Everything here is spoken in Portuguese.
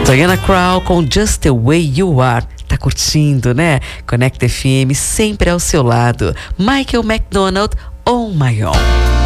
Diana Krall com Just the Way You Are. Tá curtindo, né? Conecta FM sempre ao seu lado. Michael McDonald, On My Own.